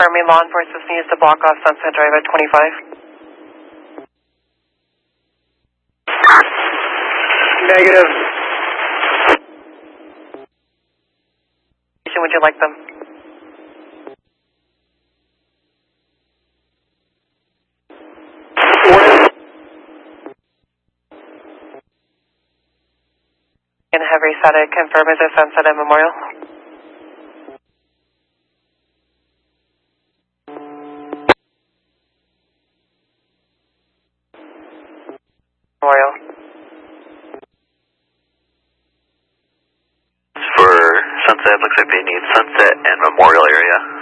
confirming law enforcement needs to block off Sunset Drive at 25. Negative. Would you like them? And have reset it. Confirm is it Sunset and Memorial? Memorial. For Sunset, looks like they need Sunset and Memorial area.